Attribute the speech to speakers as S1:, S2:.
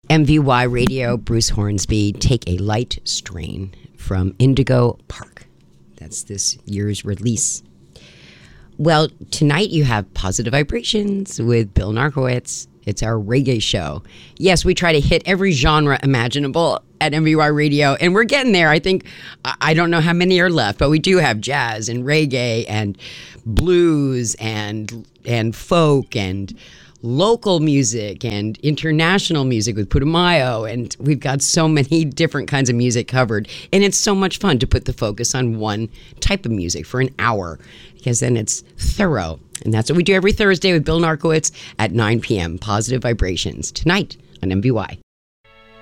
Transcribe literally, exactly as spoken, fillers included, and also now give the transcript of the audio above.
S1: M V Y Radio, Bruce Hornsby, Take a Light Strain from Indigo Park. That's this year's release. Well, tonight you have Positive Vibrations with Bill Narkowitz. It's our reggae show. Yes, we try to hit every genre imaginable at M V Y Radio, and we're getting there. I think, I don't know how many are left, but we do have jazz and reggae and blues and and folk and local music and international music with Putumayo, and we've got so many different kinds of music covered, and it's so much fun to put the focus on one type of music for an hour, because then it's thorough. And that's what we do every Thursday with Bill Narkowitz at nine p.m. Positive Vibrations, tonight on M V Y.